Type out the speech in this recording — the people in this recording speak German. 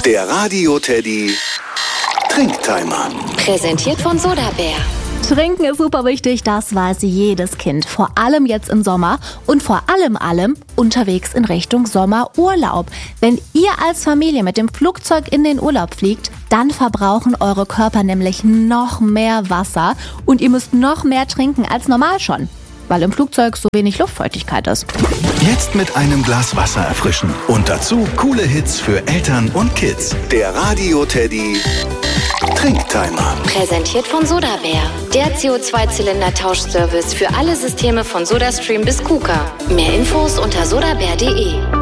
Der Radio Teddy Trinktimer. Präsentiert von Sodabär. Trinken ist super wichtig, das weiß jedes Kind. Vor allem jetzt im Sommer und vor allem unterwegs in Richtung Sommerurlaub. Wenn ihr als Familie mit dem Flugzeug in den Urlaub fliegt, dann verbrauchen eure Körper nämlich noch mehr Wasser und ihr müsst noch mehr trinken als normal schon, weil im Flugzeug so wenig Luftfeuchtigkeit ist. Jetzt mit einem Glas Wasser erfrischen und dazu coole Hits für Eltern und Kids. Der Radio Teddy Trinktimer. Präsentiert von Sodabär. Der CO2-Zylinder-Tauschservice für alle Systeme von SodaStream bis KUKA. Mehr Infos unter sodabär.de.